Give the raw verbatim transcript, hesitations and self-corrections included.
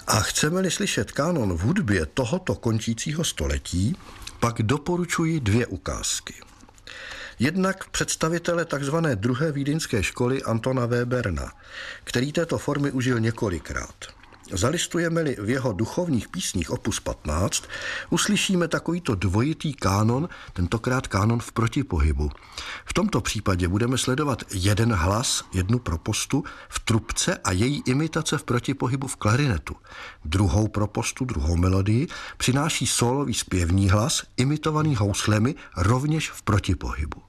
A chceme-li slyšet kánon v hudbě tohoto končícího století, pak doporučuji dvě ukázky. Jednak představitele tzv. Druhé vídeňské školy Antona Weberna, který této formy užil několikrát. Zalistujeme-li v jeho duchovních písních opus patnáct, uslyšíme takovýto dvojitý kánon, tentokrát kánon v protipohybu. V tomto případě budeme sledovat jeden hlas, jednu propostu v trubce a její imitace v protipohybu v klarinetu. Druhou propostu, druhou melodii přináší sólový zpěvní hlas, imitovaný houslemi rovněž v protipohybu.